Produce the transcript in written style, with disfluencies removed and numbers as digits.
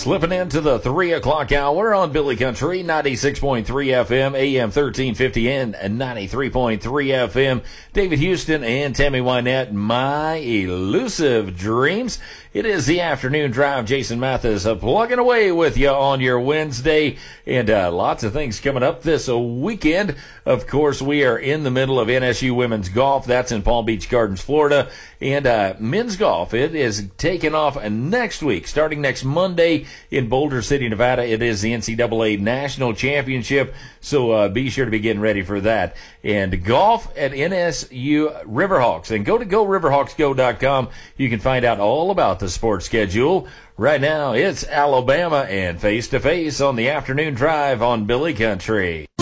Slipping into the 3 o'clock hour on Billy Country, 96.3 FM, AM 1350, and 93.3 FM. David Houston and Tammy Wynette, My Elusive Dreams. It is the afternoon drive. Jason Mathis plugging away with you on your Wednesday, and lots of things coming up this weekend. Of course, we are in the middle of NSU Women's Golf. That's in Palm Beach Gardens, Florida. And men's golf, it is taking off next week, starting next Monday in Boulder City, Nevada. It is the NCAA National Championship, so be sure to be getting ready for that. And golf at NSU Riverhawks. And go to GoRiverhawksGo.com. You can find out all about the sports schedule. Right now, it's Alabama and face-to-face on the afternoon drive on Billy Country.